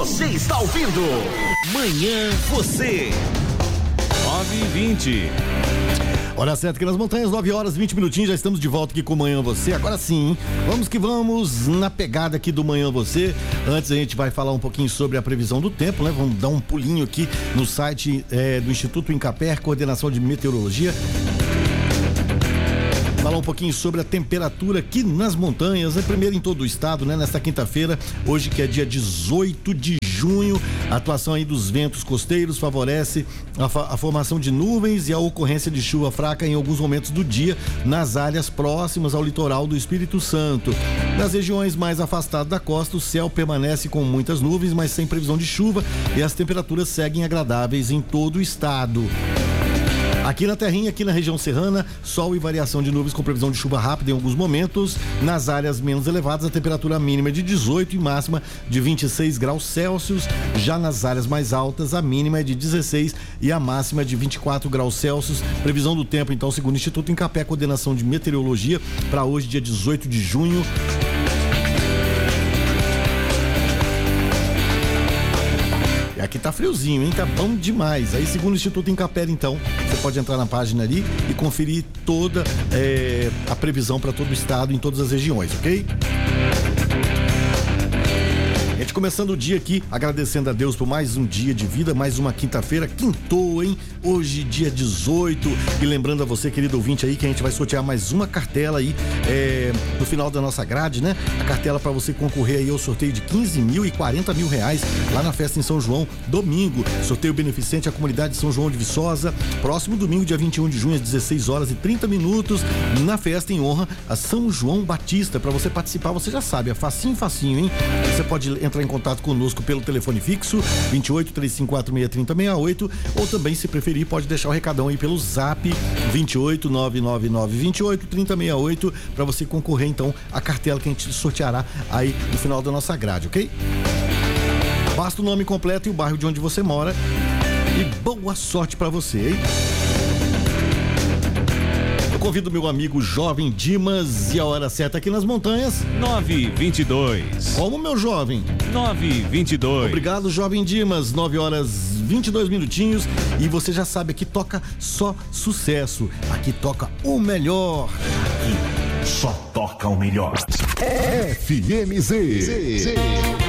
Você está ouvindo Manhã Você 9h20. Hora certa aqui nas montanhas, 9h20, já estamos de volta aqui com Manhã Você. Agora sim, hein? Vamos que vamos na pegada aqui do Manhã Você. Antes a gente vai falar um pouquinho sobre a previsão do tempo, né? Vamos dar um pulinho aqui no site do Instituto Incaper, Coordenação de Meteorologia. Falar um pouquinho sobre a temperatura aqui nas montanhas, primeiro em todo o estado, né? Nesta quinta-feira, hoje que é dia 18 de junho, a atuação aí dos ventos costeiros favorece a formação de nuvens e a ocorrência de chuva fraca em alguns momentos do dia nas áreas próximas ao litoral do Espírito Santo. Nas regiões mais afastadas da costa, o céu permanece com muitas nuvens, mas sem previsão de chuva, e as temperaturas seguem agradáveis em todo o estado. Aqui na terrinha, aqui na região serrana, sol e variação de nuvens com previsão de chuva rápida em alguns momentos. Nas áreas menos elevadas, a temperatura mínima é de 18 e máxima de 26 graus Celsius. Já nas áreas mais altas, a mínima é de 16 e a máxima é de 24 graus Celsius. Previsão do tempo, então, segundo o Instituto Incapé, Coordenação de Meteorologia, para hoje, dia 18 de junho. Aqui tá friozinho, hein? Tá bom demais. Aí, segundo o Instituto Incapé, então, você pode entrar na página ali e conferir toda a previsão para todo o estado, em todas as regiões, ok? A gente começando o dia aqui, agradecendo a Deus por mais um dia de vida, mais uma quinta-feira, quintou, hein? Hoje, dia 18, e lembrando a você, querido ouvinte aí, que a gente vai sortear mais uma cartela aí, no final da nossa grade, né? A cartela para você concorrer aí ao sorteio de 15 mil e 40 mil reais lá na festa em São João, domingo. Sorteio beneficente à comunidade de São João de Viçosa, próximo domingo, dia 21 de junho, às 16 horas e 30 minutos, na festa em honra a São João Batista. Para você participar, você já sabe, é facinho, hein? Você pode entrar em contato conosco pelo telefone fixo 28 3546 3068, ou também, se preferir, pode deixar o recadão aí pelo zap 28 999 28 3068 para você concorrer então à cartela que a gente sorteará aí no final da nossa grade, ok? Basta o nome completo e o bairro de onde você mora, e boa sorte para você, hein? Convido meu amigo Jovem Dimas, e a hora certa aqui nas montanhas 9h22. Como, meu jovem? 9h22. Obrigado, Jovem Dimas. 9h22, e você já sabe, aqui toca só sucesso, aqui toca o melhor, Aqui só toca o melhor. FMZ.